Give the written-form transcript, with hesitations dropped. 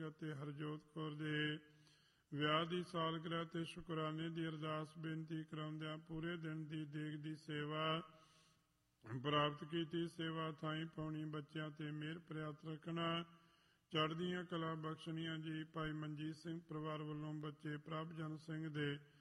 ਸਿੰਘ ਅਤੇ ਹਰਜੋਤ ਕੌਰ ਦੇ ਵਿਆਹ ਦੀ ਸਾਲਗਿਰਹ ਤੇ ਸ਼ੁਕਰਾਨੇ ਦੀ ਅਰਦਾਸ ਬੇਨਤੀ ਕਰਾਉਂਦਿਆਂ ਪੂਰੇ ਦਿਨ ਦੀ ਦੇਗ ਦੀ ਸੇਵਾ ਪ੍ਰਾਪਤ ਕੀਤੀ। ਸੇਵਾ ਥਾਈ ਪਾਉਣੀ, ਬੱਚਿਆਂ ਤੇ ਮਿਹਰ ਪ੍ਰਿਆਤ ਰੱਖਣਾ, ਚੜ੍ਹਦੀਆਂ ਕਲਾ ਬਖਸ਼ਣੀਆਂ ਜੀ। ਭਾਈ ਮਨਜੀਤ ਸਿੰਘ ਪਰਿਵਾਰ ਵੱਲੋਂ ਬੱਚੇ ਪ੍ਰਭਜਨ ਸਿੰਘ ਦੇ